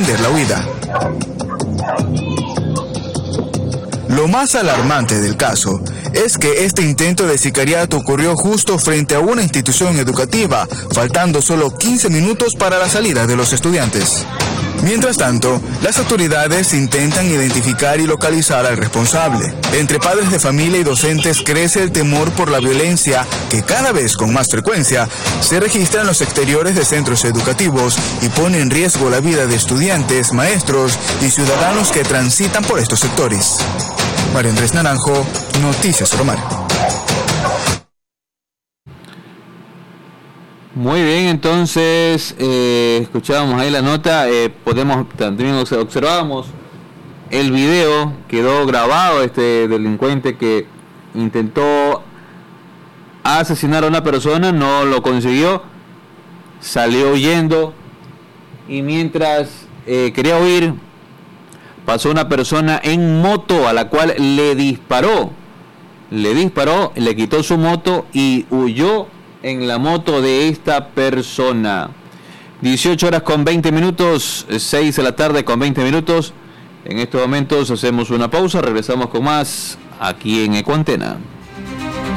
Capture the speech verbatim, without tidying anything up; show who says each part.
Speaker 1: emprender la huida. Lo más alarmante del caso es que este intento de sicariato ocurrió justo frente a una institución educativa, faltando solo quince minutos para la salida de los estudiantes. Mientras tanto, las autoridades intentan identificar y localizar al responsable. Entre padres de familia y docentes crece el temor por la violencia que cada vez con más frecuencia se registra en los exteriores de centros educativos y pone en riesgo la vida de estudiantes, maestros y ciudadanos que transitan por estos sectores. Mario Andrés Naranjo, Noticias Romar.
Speaker 2: Muy bien, entonces eh, escuchábamos ahí la nota, eh, podemos también observábamos el video, quedó grabado este delincuente que intentó asesinar a una persona, no lo consiguió, salió huyendo y mientras eh, quería huir pasó una persona en moto a la cual le disparó, le disparó, le quitó su moto y huyó en la moto de esta persona. dieciocho horas con veinte minutos, seis de la tarde con veinte minutos. En estos momentos hacemos una pausa, regresamos con más aquí en Ecuantena.